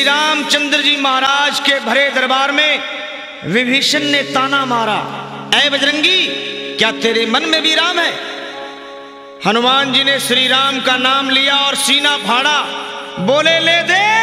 रामचंद्र जी महाराज के भरे दरबार में विभीषण ने ताना मारा, ऐ बजरंगी, क्या तेरे मन में भी राम है? हनुमान जी ने श्री राम का नाम लिया और सीना फाड़ा, बोले ले दे।